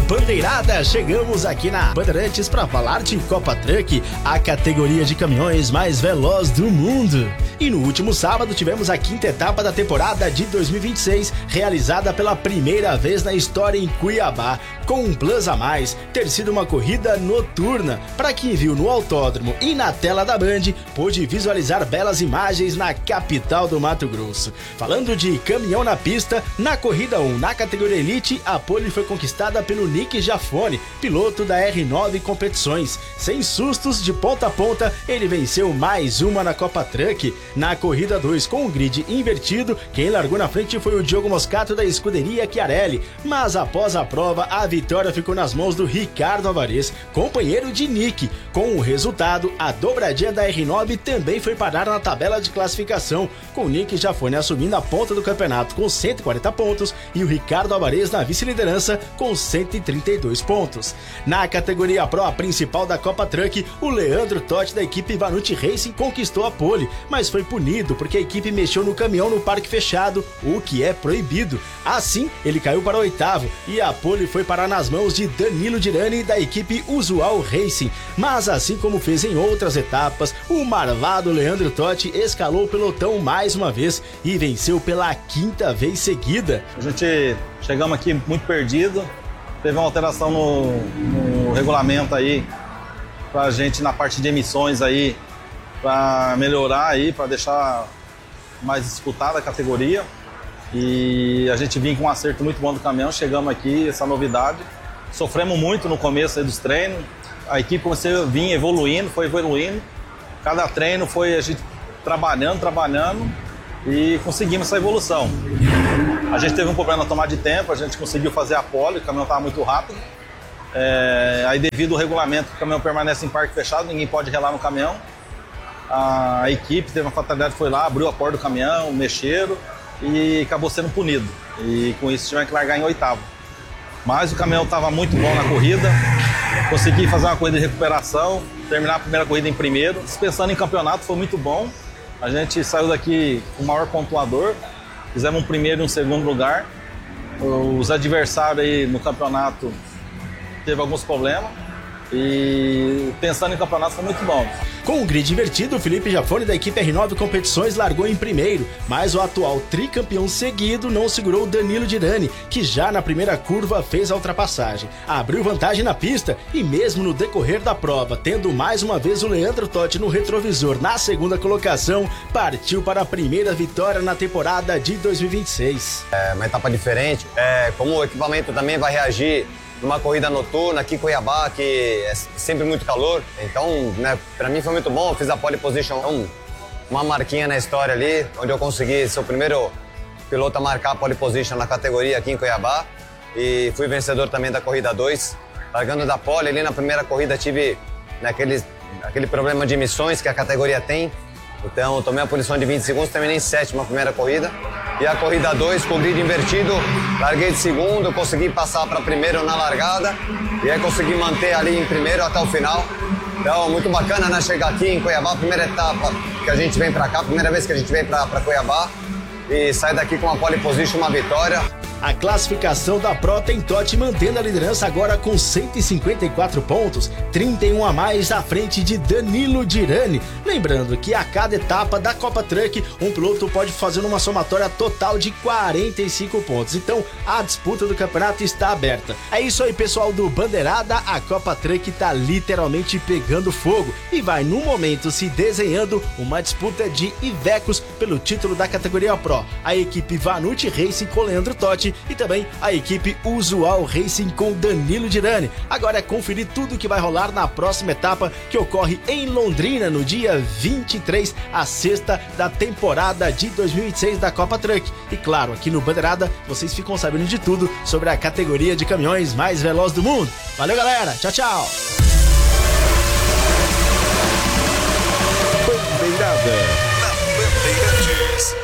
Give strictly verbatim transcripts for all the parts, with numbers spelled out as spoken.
Bandeirada, chegamos aqui na Bandeirantes para falar de Copa Truck, a categoria de caminhões mais veloz do mundo. E no último sábado tivemos a quinta etapa da temporada de dois mil e vinte e seis, realizada pela primeira vez na história em Cuiabá, com um plus a mais, ter sido uma corrida noturna. Para quem viu no autódromo e na tela da Band, pôde visualizar belas imagens na capital do Mato Grosso. Falando de caminhão na pista, na corrida um, na categoria Elite, a pole foi conquistada pelo Nick Jafone, piloto da R nove Competições. Sem sustos, de ponta a ponta, ele venceu mais uma na Copa Truck. Na corrida dois, com o grid invertido, quem largou na frente foi o Diogo Moscato da escuderia Chiarelli, mas após a prova, a vitória ficou nas mãos do Ricardo Alvarez, companheiro de Nick. Com o resultado, a dobradinha da R nove também foi parar na tabela de classificação, com o Nick Jafone assumindo a ponta do campeonato com cento e quarenta pontos e o Ricardo Alvarez na vice-liderança com cento e trinta e dois pontos. Na categoria Pro, a principal da Copa Truck, o Leandro Totti da equipe Vanucci Racing conquistou a pole, mas foi punido porque a equipe mexeu no caminhão no parque fechado, o que é proibido. Assim, ele caiu para o oitavo e a pole foi parar nas mãos de Danilo Dirani da equipe Usual Racing. Mas assim como fez em outras etapas, o marvado Leandro Totti escalou o pelotão mais uma vez e venceu pela quinta vez seguida. A gente chegamos aqui muito perdido, teve uma alteração no, no regulamento aí pra gente na parte de emissões aí, para melhorar aí, para deixar mais disputada a categoria. E a gente vinha com um acerto muito bom do caminhão, chegamos aqui, essa novidade. Sofremos muito no começo aí dos treinos, a equipe começou a vir evoluindo, foi evoluindo. Cada treino foi a gente trabalhando, trabalhando e conseguimos essa evolução. A gente teve um problema na tomada de tempo, a gente conseguiu fazer a pole, o caminhão estava muito rápido. É, aí devido ao regulamento, o caminhão permanece em parque fechado, ninguém pode relar no caminhão. A equipe teve uma fatalidade, foi lá, abriu a porta do caminhão, mexeram e acabou sendo punido. E com isso tiveram que largar em oitavo. Mas o caminhão estava muito bom na corrida, consegui fazer uma corrida de recuperação, terminar a primeira corrida em primeiro. Pensando em campeonato, foi muito bom. A gente saiu daqui com o maior pontuador, fizemos um primeiro e um segundo lugar. Os adversários aí no campeonato teve alguns problemas. E pensando em campeonato foi muito bom. Com o grid invertido, o Felipe Jafone da equipe R nove Competições largou em primeiro, mas o atual tricampeão seguido não segurou o Danilo Dirani, que já na primeira curva fez a ultrapassagem. Abriu vantagem na pista e mesmo no decorrer da prova, tendo mais uma vez o Leandro Totti no retrovisor na segunda colocação, partiu para a primeira vitória na temporada de dois mil e vinte e seis. É uma etapa diferente, é, como o equipamento também vai reagir numa corrida noturna aqui em Cuiabá, que é sempre muito calor. Então, né, pra mim foi muito bom, eu fiz a pole position, um, uma marquinha na história ali, onde eu consegui ser o primeiro piloto a marcar a pole position na categoria aqui em Cuiabá. E fui vencedor também da corrida dois. Largando da pole ali na primeira corrida tive né, aquele, aquele problema de emissões que a categoria tem. Então, eu tomei a posição de vinte segundos, terminei em sétimo a primeira corrida. E a corrida dois, com o grid invertido, larguei de segundo, consegui passar para primeiro na largada. E aí consegui manter ali em primeiro até o final. Então, muito bacana, né? Chegar aqui em Cuiabá, primeira etapa que a gente vem para cá, primeira vez que a gente vem para Cuiabá. E sai daqui com uma pole position, uma vitória. A classificação da Pro tem Totti mantendo a liderança agora com cento e cinquenta e quatro pontos, trinta e um a mais à frente de Danilo Dirani. Lembrando que a cada etapa da Copa Truck, um piloto pode fazer uma somatória total de quarenta e cinco pontos. Então, a disputa do campeonato está aberta. É isso aí, pessoal do Bandeirada. A Copa Truck está literalmente pegando fogo e vai, no momento, se desenhando uma disputa de Ivecos pelo título da categoria Pro. A equipe Vanucci Racing com Leandro Totti e também a equipe Usual Racing com Danilo Dirani. Agora é conferir tudo que vai rolar na próxima etapa, que ocorre em Londrina no dia vinte e três, a sexta da temporada de dois mil e vinte e seis da Copa Truck. E claro, aqui no Bandeirada vocês ficam sabendo de tudo sobre a categoria de caminhões mais veloz do mundo. Valeu, galera! Tchau, tchau! Bandeirada na Bandeirantes.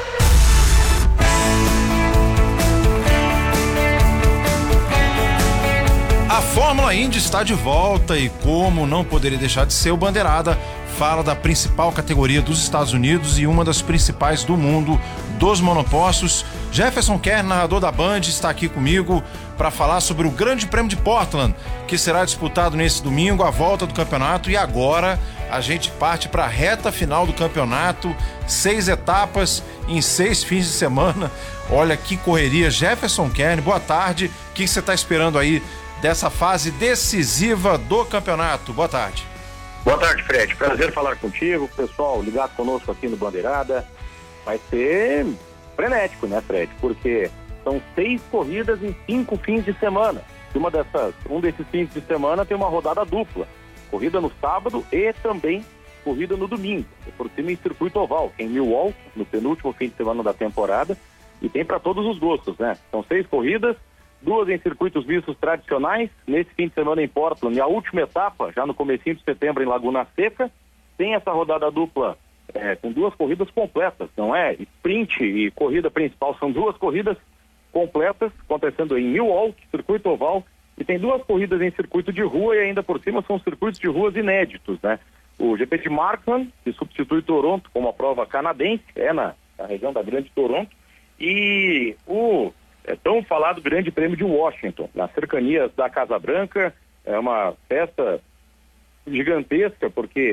A Fórmula Indy está de volta e, como não poderia deixar de ser, o Bandeirada fala da principal categoria dos Estados Unidos e uma das principais do mundo dos monopostos. Jefferson Kern, narrador da Band, está aqui comigo para falar sobre o Grande Prêmio de Portland, que será disputado nesse domingo, a volta do campeonato. E agora a gente parte para a reta final do campeonato, seis etapas em seis fins de semana. Olha que correria. Jefferson Kern, boa tarde. O que você está esperando aí dessa fase decisiva do campeonato? Boa tarde. Boa tarde, Fred. Prazer falar contigo, pessoal ligado conosco aqui no Bandeirada. Vai ser frenético, né, Fred? Porque são seis corridas em cinco fins de semana. E uma dessas, um desses fins de semana tem uma rodada dupla. Corrida no sábado e também corrida no domingo. É por cima em circuito oval, que é em Milwaukee, no penúltimo fim de semana da temporada. E tem para todos os gostos, né? São seis corridas, duas em circuitos mistos tradicionais, nesse fim de semana em Portland, e a última etapa, já no comecinho de setembro em Laguna Seca, tem essa rodada dupla é, com duas corridas completas, não é? Sprint e corrida principal, são duas corridas completas, acontecendo em Milwaukee, circuito oval, e tem duas corridas em circuito de rua, e ainda por cima são circuitos de ruas inéditos, né? O G P de Markland, que substitui Toronto como a prova canadense, é na, na região da Grande Toronto, e o é, tão falado Grande Prêmio de Washington, nas cercanias da Casa Branca. É uma festa gigantesca, porque